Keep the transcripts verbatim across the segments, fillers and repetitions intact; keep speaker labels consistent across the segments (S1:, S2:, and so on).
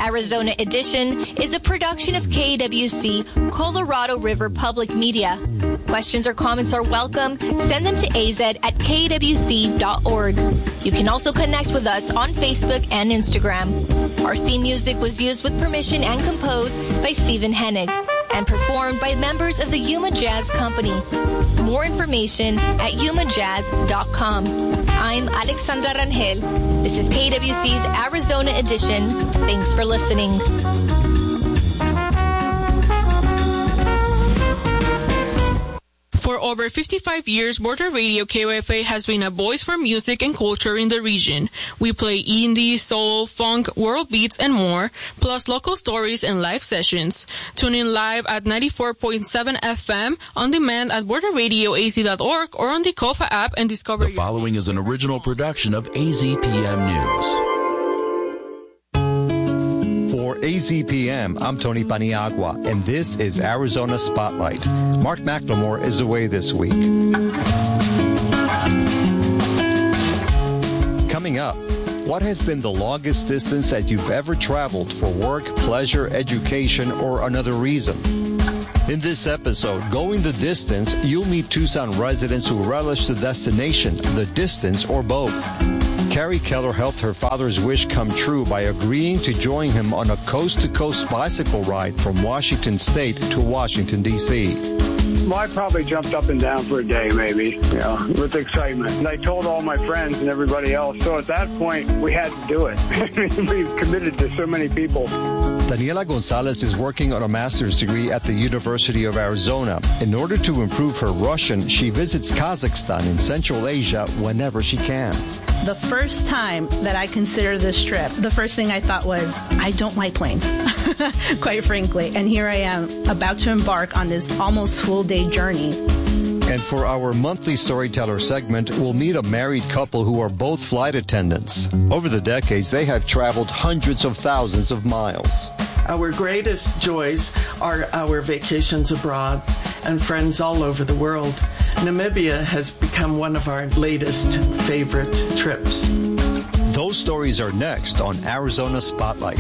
S1: Arizona Edition is a production of K W C, Colorado River Public Media. Questions or comments are welcome. Send them to az at k w c dot org. You can also connect with us on Facebook and Instagram. Our theme music was used with permission and composed by Stephen Hennig and performed by members of the Yuma Jazz Company. More information at yuma jazz dot com. I'm Alexandra Rangel. This is K W C's Arizona Edition. Thanks for listening.
S2: For over fifty-five years, Border Radio K O F A has been a voice for music and culture in the region. We play indie, soul, funk, world beats, and more, plus local stories and live sessions. Tune in live at ninety-four point seven F M, on demand at border radio a z dot org or on the K O F A app and discover...
S3: The following is an original production of A Z P M News.
S4: For A Z P M, I'm Tony Paniagua, and this is Arizona Spotlight. Mark McLemore is away this week. Coming up, what has been the longest distance that you've ever traveled for work, pleasure, education, or another reason? In this episode, Going the Distance, you'll meet Tucson residents who relish the destination, the distance, or both. Carrie Keller helped her father's wish come true by agreeing to join him on a coast-to-coast bicycle ride from Washington State to Washington, D C
S5: Well, I probably jumped up and down for a day, maybe, you know, with excitement. And I told all my friends and everybody else. So at that point, we had to do it. We've committed to so many people.
S4: Daniela Gonzalez is working on a master's degree at the University of Arizona. In order to improve her Russian, she visits Kazakhstan in Central Asia whenever she can.
S6: The first time that I considered this trip, the first thing I thought was, I don't like planes, quite frankly. And here I am, about to embark on this almost full-day journey.
S4: And for our monthly storyteller segment, we'll meet a married couple who are both flight attendants. Over the decades, they have traveled hundreds of thousands of miles.
S7: Our greatest joys are our vacations abroad and friends all over the world. Namibia has become one of our latest favorite trips.
S4: Those stories are next on Arizona Spotlight.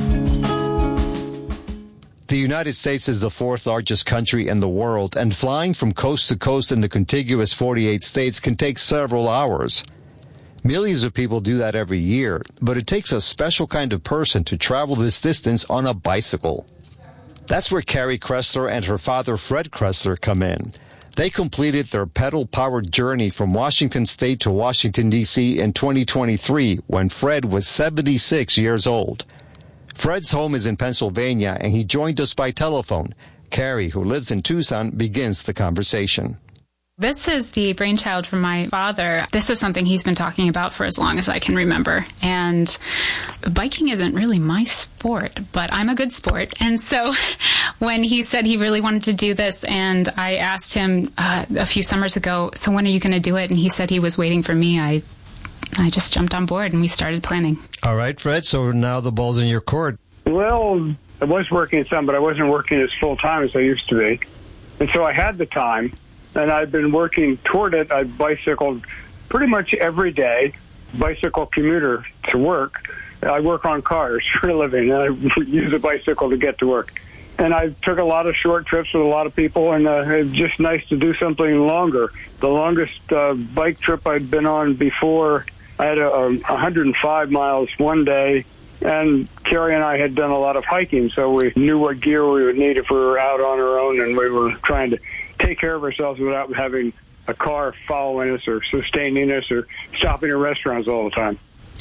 S4: The United States is the fourth largest country in the world, and flying from coast to coast in the contiguous forty-eight states can take several hours. Millions of people do that every year, but it takes a special kind of person to travel this distance on a bicycle. That's where Carrie Kressler and her father Fred Kressler come in. They completed their pedal-powered journey from Washington State to Washington, D C in twenty twenty-three when Fred was seventy-six years old. Fred's home is in Pennsylvania, and he joined us by telephone. Carrie, who lives in Tucson, begins the conversation.
S8: This is the brainchild from my father. This is something he's been talking about for as long as I can remember. And biking isn't really my sport, but I'm a good sport. And so when he said he really wanted to do this, and I asked him uh, a few summers ago, so when are you going to do it? And he said he was waiting for me. I I just jumped on board and we started planning.
S4: All right, Fred, so now the ball's in your court.
S5: Well, I was working some, but I wasn't working as full-time as I used to be. And so I had the time. And I've been working toward it. I bicycled pretty much every day, bicycle commuter to work. I work on cars for a living, and I use a bicycle to get to work. And I took a lot of short trips with a lot of people, and uh, it's just nice to do something longer. The longest uh, bike trip I'd been on before, I had a, a one hundred five miles one day, and Carrie and I had done a lot of hiking, so we knew what gear we would need if we were out on our own, and we were trying to take care of ourselves without having a car following us or sustaining us or stopping at restaurants all the time.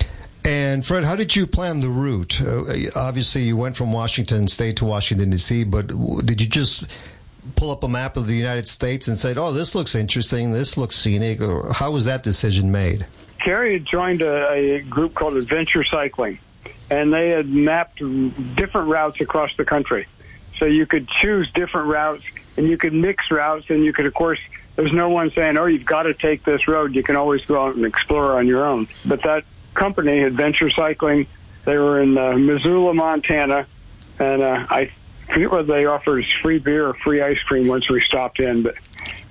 S4: And Fred, how did you plan the route? Uh, obviously, you went from Washington State to Washington, D C, but did you just pull up a map of the United States and say, oh, this looks interesting, this looks scenic, or how was that decision made?
S5: Carrie had joined a, a group called Adventure Cycling, and they had mapped different routes across the country. So you could choose different routes, and you could mix routes, and you could, of course, there's no one saying, oh, you've got to take this road. You can always go out and explore on your own. But that company, Adventure Cycling, they were in uh, Missoula, Montana, and uh, I forget whether they offered us free beer or free ice cream once we stopped in, but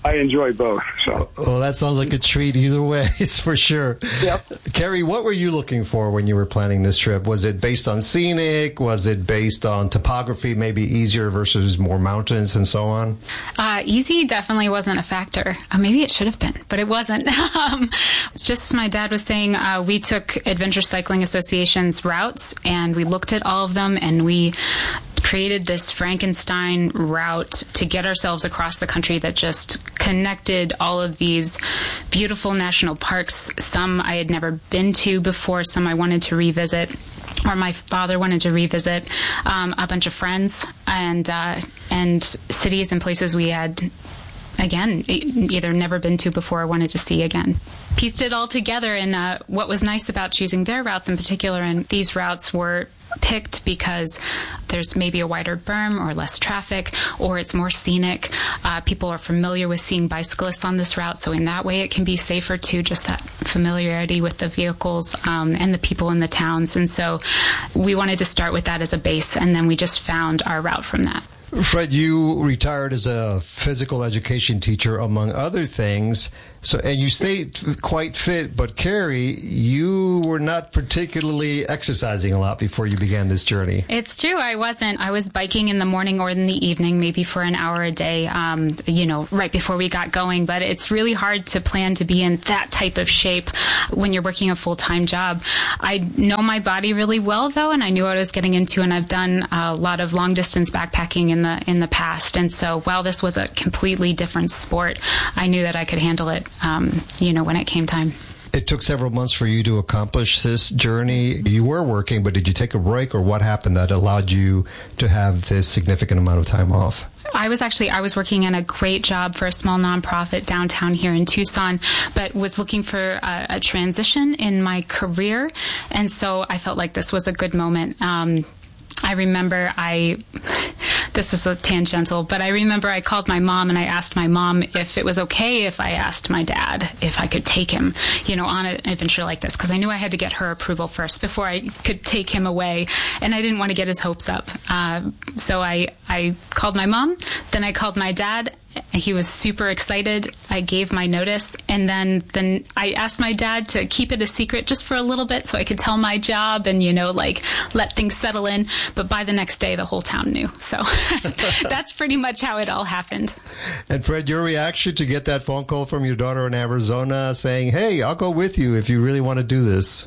S5: I enjoy both. So,
S4: well, that sounds like a treat either way, it's for sure.
S5: Yep.
S4: Carrie, what were you looking for when you were planning this trip? Was it based on scenic? Was it based on topography, maybe easier versus more mountains and so on?
S8: Uh, easy definitely wasn't a factor. Uh, maybe it should have been, but it wasn't. um, just my dad was saying, uh, we took Adventure Cycling Association's routes and we looked at all of them and we created this Frankenstein route to get ourselves across the country that just connected all of these beautiful national parks. Some I had never been to before, some I wanted to revisit, or my father wanted to revisit, um, a bunch of friends, and uh, and cities and places we had, again, either never been to before or wanted to see again. Pieced it all together, and uh, what was nice about choosing their routes in particular, and these routes were picked because there's maybe a wider berm or less traffic, or it's more scenic. Uh, people are familiar with seeing bicyclists on this route, so in that way it can be safer too, just that familiarity with the vehicles um, and the people in the towns. And so we wanted to start with that as a base, and then we just found our route from that.
S4: Fred, you retired as a physical education teacher, among other things. So, and you stayed quite fit, but Carrie, you were not particularly exercising a lot before you began this journey.
S8: It's true. I wasn't. I was biking in the morning or in the evening, maybe for an hour a day, um, you know, right before we got going. But it's really hard to plan to be in that type of shape when you're working a full-time job. I know my body really well, though, and I knew what I was getting into, and I've done a lot of long-distance backpacking in the in the past. And so while this was a completely different sport, I knew that I could handle it. Um, you know, when it came time.
S4: It took several months for you to accomplish this journey. You were working, but did you take a break, or what happened that allowed you to have this significant amount of time off?
S8: I was actually, I was working in a great job for a small nonprofit downtown here in Tucson, but was looking for a, a transition in my career. And so I felt like this was a good moment. Um, I remember I, this is a tangential, but I remember I called my mom and I asked my mom if it was okay if I asked my dad if I could take him, you know, on an adventure like this, because I knew I had to get her approval first before I could take him away, and I didn't want to get his hopes up. Uh, so I, I called my mom, then I called my dad. He was super excited. I gave my notice, and then, then I asked my dad to keep it a secret just for a little bit so I could tell my job and, you know, like let things settle in. But by the next day, the whole town knew. So that's pretty much how it all happened.
S4: And Fred, your reaction to get that phone call from your daughter in Arizona saying, hey, I'll go with you if you really want to do this.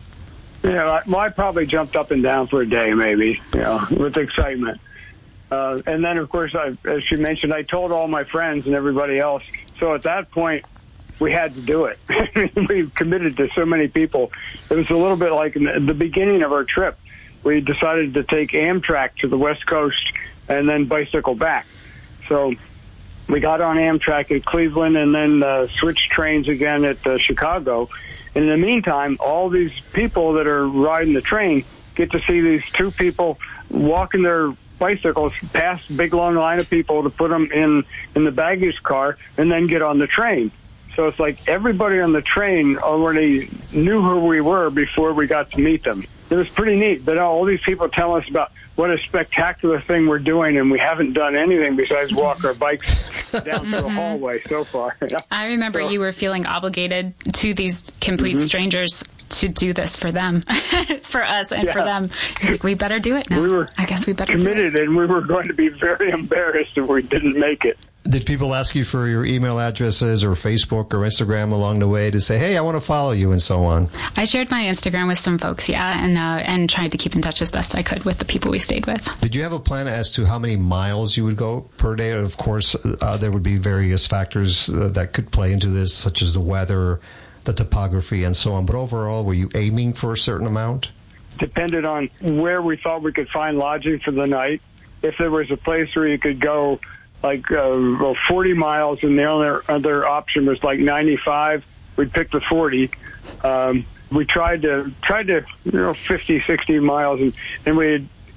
S5: Yeah, I, well, I probably jumped up and down for a day, maybe, you know, with excitement. Uh, and then, of course, I, as she mentioned, I told all my friends and everybody else. So at that point, we had to do it. We committed to so many people. It was a little bit like in the, the beginning of our trip. We decided to take Amtrak to the West Coast and then bicycle back. So we got on Amtrak at Cleveland and then uh, switched trains again at uh, Chicago. And in the meantime, all these people that are riding the train get to see these two people walking their bicycles past a big long line of people to put them in, in the baggage car and then get on the train. So it's like everybody on the train already knew who we were before we got to meet them. It was pretty neat. But all these people tell us about what a spectacular thing we're doing, and we haven't done anything besides walk our bikes down through a hallway so far.
S8: I remember so, you were feeling obligated to these complete mm-hmm. strangers to do this for them, for us and yeah. for them. Like, we better do it now.
S5: We were
S8: I guess we better
S5: committed,
S8: do it.
S5: And we were going to be very embarrassed if we didn't make it.
S4: Did people ask you for your email addresses or Facebook or Instagram along the way to say, hey, I want to follow you and so on?
S8: I shared my Instagram with some folks, yeah, and uh, and tried to keep in touch as best I could with the people we stayed with.
S4: Did you have a plan as to how many miles you would go per day? Of course, uh, there would be various factors uh, that could play into this, such as the weather, the topography, and so on. But overall, were you aiming for a certain amount?
S5: Depended on where we thought we could find lodging for the night. If there was a place where you could go like uh, well, forty miles, and the only other option was like ninety-five, we'd pick the forty. Um, we tried to tried to you know fifty, sixty miles, and and we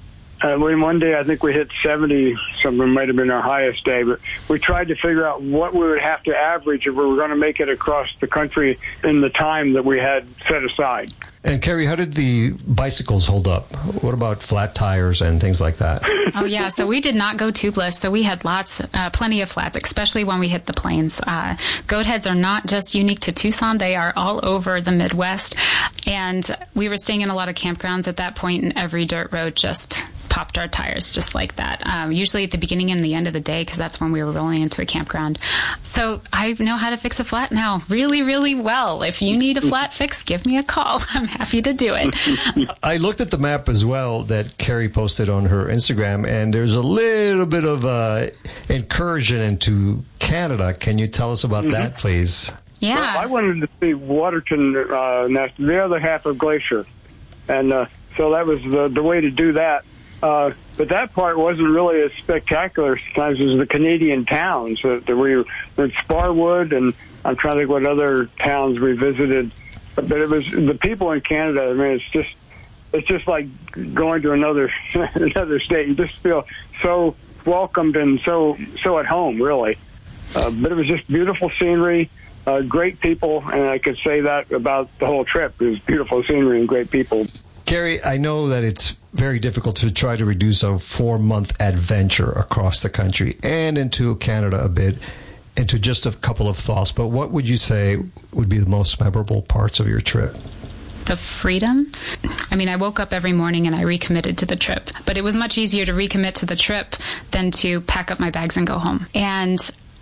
S5: Uh, when one day, I think we hit seventy, something might have been our highest day, but we tried to figure out what we would have to average if we were going to make it across the country in the time that we had set aside.
S9: And Carrie, how did the bicycles hold up? What about flat tires and things like that?
S8: Oh, yeah. So we did not go tubeless. So we had lots, uh, plenty of flats, especially when we hit the plains. Uh, goat heads are not just unique to Tucson. They are all over the Midwest. And we were staying in a lot of campgrounds at that point, and every dirt road just popped our tires just like that. Um, usually at the beginning and the end of the day, because that's when we were rolling into a campground. So I know how to fix a flat now really, really well. If you need a flat fix, give me a call. I'm happy to do it.
S9: I looked at the map as well that Carrie posted on her Instagram, and there's a little bit of uh, incursion into Canada. Can you tell us about mm-hmm. that, please?
S8: Yeah.
S5: Well, I wanted to see Waterton, uh, the other half of Glacier. And uh, so that was the, the way to do that. Uh, but that part wasn't really as spectacular sometimes as the Canadian towns that, that we were in Sparwood, and I'm trying to think what other towns we visited. But, but it was the people in Canada. I mean, it's just it's just like going to another another state. You just feel so welcomed and so so at home, really. Uh, but it was just beautiful scenery, uh, great people, and I could say that about the whole trip. It was beautiful scenery and great people.
S9: Carrie, I know that it's very difficult to try to reduce a four-month adventure across the country and into Canada a bit into just a couple of thoughts, but what would you say would be the most memorable parts of your trip?
S8: The freedom. I mean, I woke up every morning and I recommitted to the trip, but it was much easier to recommit to the trip than to pack up my bags and go home. And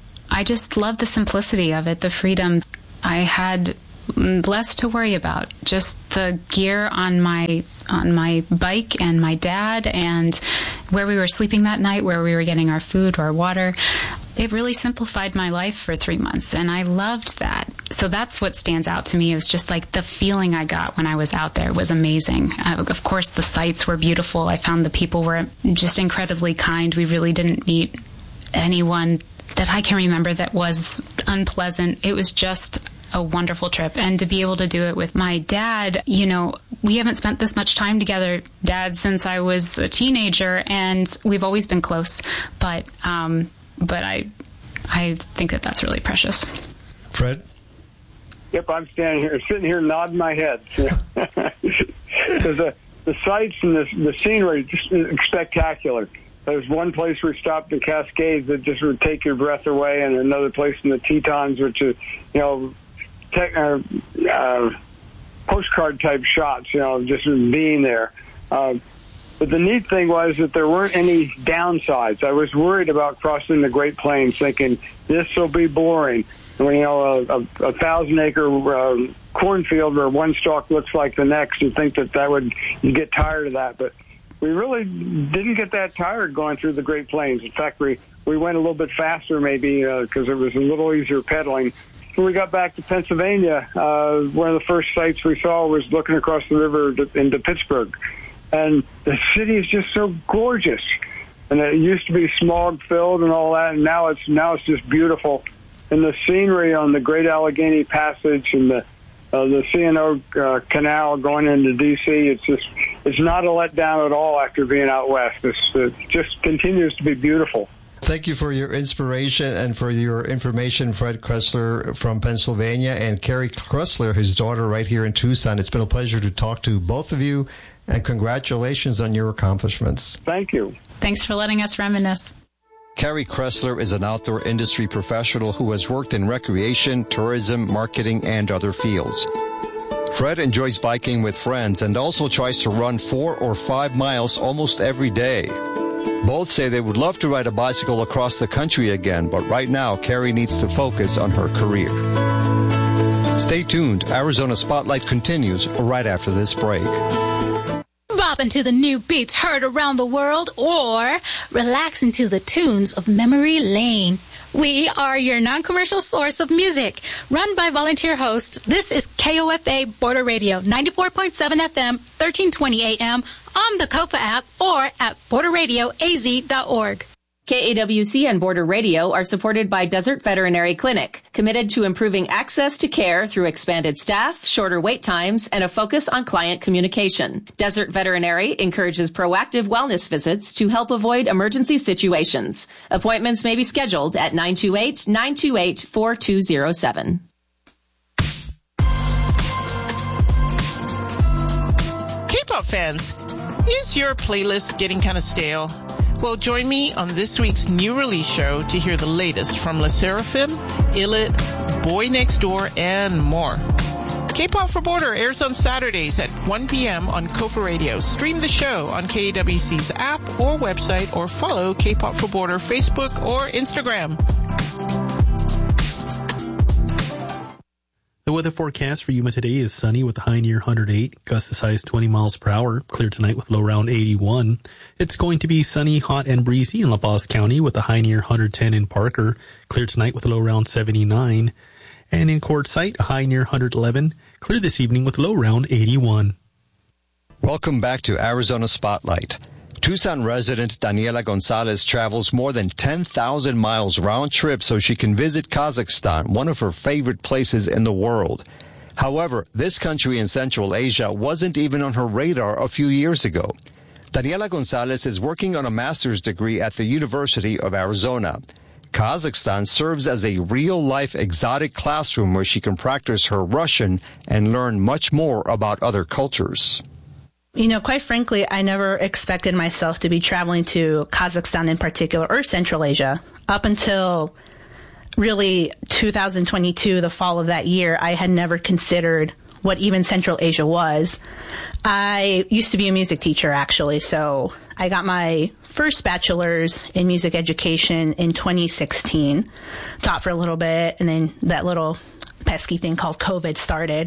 S8: I just love the simplicity of it, the freedom. I had less to worry about, just the gear on my on my bike and my dad and where we were sleeping that night, where we were getting our food, our water. It really simplified my life for three months, and I loved that. So that's what stands out to me. It was just like the feeling I got when I was out there was amazing. Uh, of course, the sights were beautiful. I found the people were just incredibly kind. We really didn't meet anyone that I can remember that was unpleasant. It was just a wonderful trip, and to be able to do it with my dad, you know, we haven't spent this much time together, Dad, since I was a teenager, and we've always been close, but um, but I I think that that's really precious. Fred?
S5: Yep, I'm standing here, sitting here nodding my head. Because the, the sights and the, the scenery just spectacular. There's one place we stopped in Cascades that just would take your breath away, and another place in the Tetons, which is, you know, Te- uh, uh, postcard type shots, you know, just being there. Uh, but the neat thing was that there weren't any downsides. I was worried about crossing the Great Plains, thinking this will be boring. When, you know, a, a, a thousand acre uh, cornfield where one stalk looks like the next, you think that that would you get tired of that. But we really didn't get that tired going through the Great Plains. In fact, we we went a little bit faster, maybe because uh, it was a little easier pedaling. When we got back to Pennsylvania, uh, one of the first sights we saw was looking across the river to, into Pittsburgh. And the city is just so gorgeous. And it used to be smog-filled and all that, and now it's now it's just beautiful. And the scenery on the Great Allegheny Passage and the uh, the C and O uh, Canal going into D C, it's just it's not a letdown at all after being out west. It's, it just continues to be beautiful.
S9: Thank you for your inspiration and for your information, Fred Kressler from Pennsylvania and Carrie Kressler, his daughter, right here in Tucson. It's been a pleasure to talk to both of you, and congratulations on your accomplishments.
S5: Thank you.
S8: Thanks for letting us reminisce.
S4: Carrie Kressler is an outdoor industry professional who has worked in recreation, tourism, marketing, and other fields. Fred enjoys biking with friends and also tries to run four or five miles almost every day. Both say they would love to ride a bicycle across the country again, but right now, Carrie needs to focus on her career. Stay tuned. Arizona Spotlight continues right after this break.
S10: Bopping to the new beats heard around the world, or relaxing to the tunes of Memory Lane. We are your non-commercial source of music. Run by volunteer hosts, this is K O F A Border Radio, ninety-four point seven F M, thirteen twenty A M, on the COFA app, or at border radio a z dot org.
S11: K A W C and Border Radio are supported by Desert Veterinary Clinic, committed to improving access to care through expanded staff, shorter wait times, and a focus on client communication. Desert Veterinary encourages proactive wellness visits to help avoid emergency situations. Appointments may be scheduled at nine two eight, nine two eight, four two zero seven.
S12: K-pop fans, is your playlist getting kind of stale? Well, join me on this week's new release show to hear the latest from LE SSERAFIM, ILLIT, Boy Next Door, and more. K-Pop for Border airs on Saturdays at one p.m. on Kofa Radio. Stream the show on K A W C's app or website, or follow K-Pop for Border Facebook or Instagram.
S13: The weather forecast for Yuma today is sunny with a high near one hundred eight, gusts as high as twenty miles per hour, clear tonight with low around eighty-one. It's going to be sunny, hot, and breezy in La Paz County with a high near one hundred ten in Parker, clear tonight with a low around seventy-nine. And in Quartzsite, a high near one hundred eleven, clear this evening with low around eighty-one.
S4: Welcome back to Arizona Spotlight. Tucson resident Daniela Gonzalez travels more than ten thousand miles round trip so she can visit Kazakhstan, one of her favorite places in the world. However, this country in Central Asia wasn't even on her radar a few years ago. Daniela Gonzalez is working on a master's degree at the University of Arizona. Kazakhstan serves as a real-life exotic classroom where she can practice her Russian and learn much more about other cultures.
S6: You know, quite frankly, I never expected myself to be traveling to Kazakhstan in particular, or Central Asia. Up until really two thousand twenty-two, the fall of that year, I had never considered what even Central Asia was. I used to be a music teacher, actually, so I got my first bachelor's in music education in twenty sixteen, taught for a little bit, and then that little pesky thing called COVID started.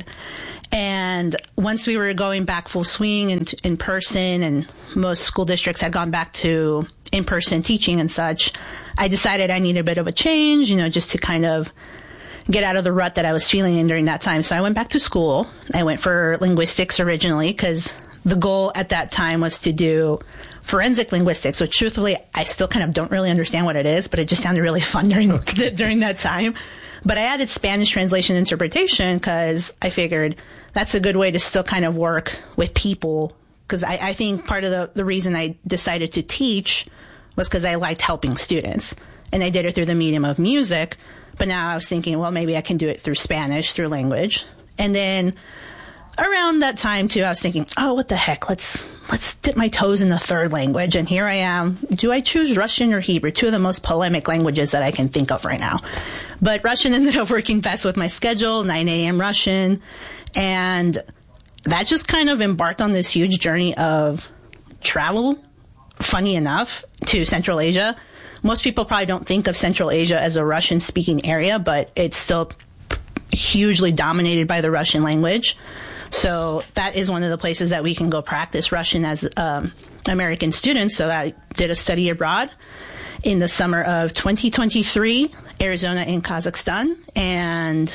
S6: And once we were going back full swing and in person, and most school districts had gone back to in-person teaching and such, I decided I needed a bit of a change, you know, just to kind of get out of the rut that I was feeling in during that time. So I went back to school. I went for linguistics originally because the goal at that time was to do forensic linguistics, which truthfully, I still kind of don't really understand what it is, but it just sounded really fun during okay. during that time. But I added Spanish translation interpretation because I figured that's a good way to still kind of work with people. Because I, I think part of the, the reason I decided to teach was because I liked helping students. And I did it through the medium of music. But now I was thinking, well, maybe I can do it through Spanish, through language. And then around that time, too, I was thinking, oh, what the heck? Let's let's dip my toes in the third language. And here I am. Do I choose Russian or Hebrew? Two of the most polemic languages that I can think of right now. But Russian ended up working best with my schedule, nine a.m. Russian. And that just kind of embarked on this huge journey of travel, funny enough, to Central Asia. Most people probably don't think of Central Asia as a Russian-speaking area, but it's still hugely dominated by the Russian language. So that is one of the places that we can go practice Russian as um, American students. So I did a study abroad in the summer of twenty twenty-three, Arizona and Kazakhstan. And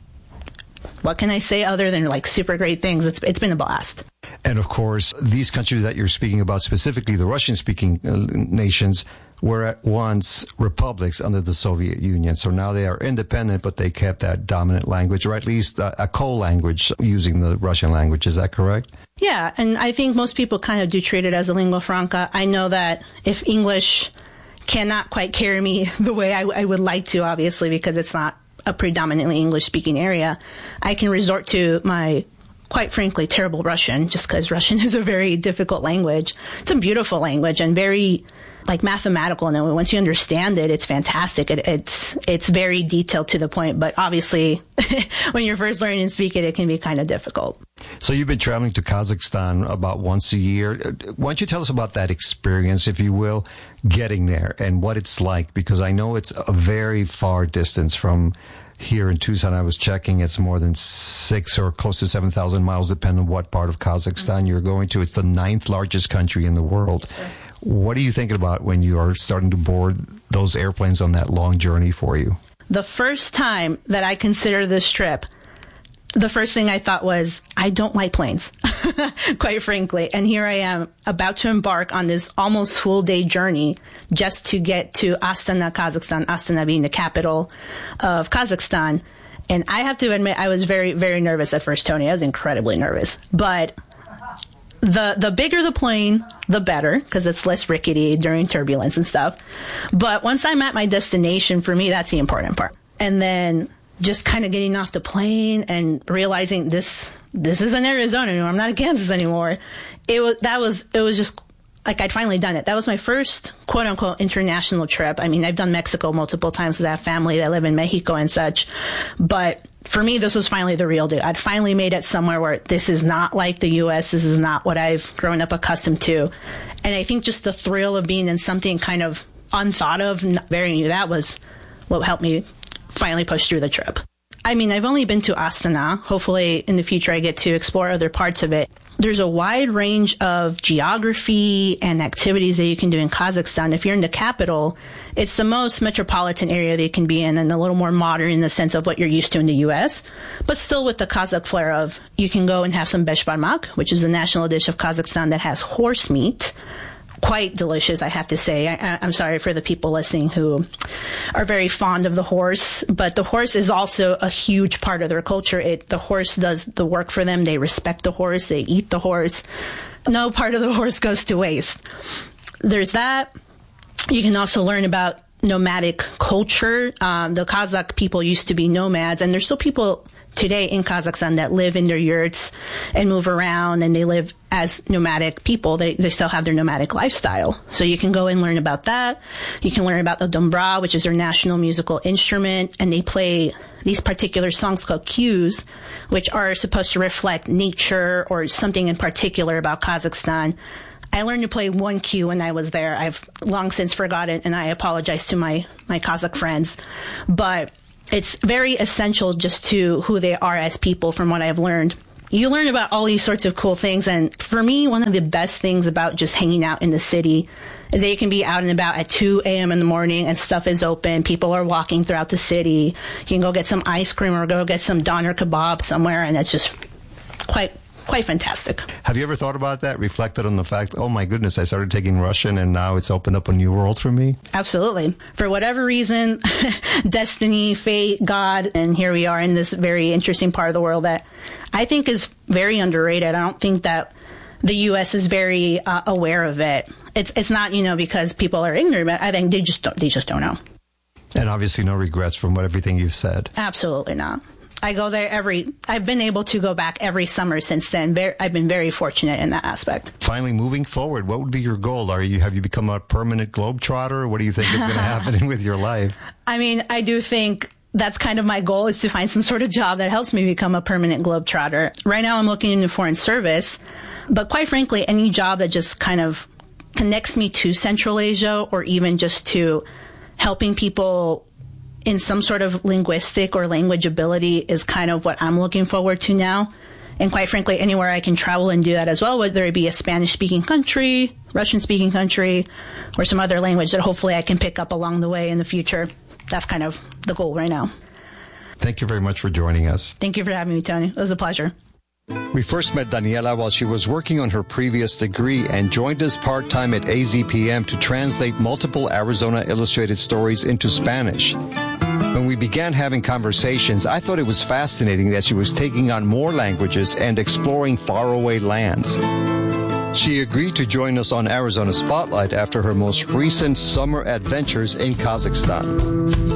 S6: what can I say other than like super great things? It's It's been a blast.
S4: And of course, these countries that you're speaking about, specifically the Russian-speaking uh, nations, were at once republics under the Soviet Union. So now they are independent, but they kept that dominant language, or at least a, a co-language using the Russian language. Is that correct?
S6: Yeah, and I think most people kind of do treat it as a lingua franca. I know that if English cannot quite carry me the way I, I would like to, obviously, because it's not a predominantly English-speaking area, I can resort to my, quite frankly, terrible Russian, just because Russian is a very difficult language. It's a beautiful language and very, like, mathematical. And once you understand it, it's fantastic. It, it's it's very detailed to the point. But obviously, when you're first learning to speak it, it can be kind of difficult.
S4: So you've been traveling to Kazakhstan about once a year. Why don't you tell us about that experience, if you will, getting there and what it's like? Because I know it's a very far distance from here in Tucson. I was checking, it's more than six or close to seven thousand miles, depending on what part of Kazakhstan you're going to. It's the ninth largest country in the world. Sure. What are you thinking about when you are starting to board those airplanes on that long journey for you?
S6: The first time that I considered this trip, the first thing I thought was, I don't like planes, quite frankly. And here I am about to embark on this almost full day journey just to get to Astana, Kazakhstan, Astana being the capital of Kazakhstan. And I have to admit, I was very, very nervous at first, Tony. I was incredibly nervous. But the the bigger the plane, the better, because it's less rickety during turbulence and stuff. But once I'm at my destination, for me, that's the important part. And then just kind of getting off the plane and realizing this this isn't Arizona anymore. I'm not in Kansas anymore. It was that was it was just like I'd finally done it. That was my first quote unquote international trip. I mean, I've done Mexico multiple times because I have family that live in Mexico and such. But for me, this was finally the real deal. I'd finally made it somewhere where this is not like the U S. This is not what I've grown up accustomed to. And I think just the thrill of being in something kind of unthought of, very new, that was what helped me finally push through the trip. I mean, I've only been to Astana. Hopefully in the future I get to explore other parts of it. There's a wide range of geography and activities that you can do in Kazakhstan. If you're in the capital, it's the most metropolitan area that you can be in and a little more modern in the sense of what you're used to in the U S, but still with the Kazakh flair of you can go and have some beshbarmak, which is a national dish of Kazakhstan that has horse meat. Quite delicious, I have to say. I, I'm sorry for the people listening who are very fond of the horse, but the horse is also a huge part of their culture. It, the horse does the work for them. They respect the horse. They eat the horse. No part of the horse goes to waste. There's that. You can also learn about nomadic culture. Um, the Kazakh people used to be nomads, and there's still people today in Kazakhstan that live in their yurts and move around, and they live as nomadic people. They they still have their nomadic lifestyle. So you can go and learn about that. You can learn about the dombra, which is their national musical instrument, and they play these particular songs called cues, which are supposed to reflect nature or something in particular about Kazakhstan. I learned to play one cue when I was there. I've long since forgotten, and I apologize to my, my Kazakh friends. But it's very essential just to who they are as people from what I've learned. You learn about all these sorts of cool things. And for me, one of the best things about just hanging out in the city is that you can be out and about at two a.m. in the morning and stuff is open. People are walking throughout the city. You can go get some ice cream or go get some doner kebab somewhere. And it's just quite Quite fantastic.
S4: Have you ever thought about that? Reflected on the fact, oh my goodness, I started taking Russian and now it's opened up a new world for me?
S6: Absolutely. For whatever reason, destiny, fate, God, and here we are in this very interesting part of the world that I think is very underrated. I don't think that the U S is very uh, aware of it. It's it's not, you know, because people are ignorant, but I think they just don't, they just don't know.
S4: And obviously no regrets from what everything you've said.
S6: Absolutely not. I go there every, I've been able to go back every summer since then. Very, I've been very fortunate in that aspect.
S4: Finally, moving forward, what would be your goal? Are you, have you become a permanent globetrotter? What do you think is going to happen with your life?
S6: I mean, I do think that's kind of my goal, is to find some sort of job that helps me become a permanent globetrotter. Right now I'm looking into foreign service, but quite frankly, any job that just kind of connects me to Central Asia or even just to helping people in some sort of linguistic or language ability is kind of what I'm looking forward to now. And quite frankly, anywhere I can travel and do that as well, whether it be a Spanish-speaking country, Russian-speaking country, or some other language that hopefully I can pick up along the way in the future. That's kind of the goal right now.
S4: Thank you very much for joining us.
S6: Thank you for having me, Tony. It was a pleasure.
S4: We first met Daniela while she was working on her previous degree and joined us part-time at A Z P M to translate multiple Arizona illustrated stories into Spanish. When we began having conversations, I thought it was fascinating that she was taking on more languages and exploring faraway lands. She agreed to join us on Arizona Spotlight after her most recent summer adventures in Kazakhstan.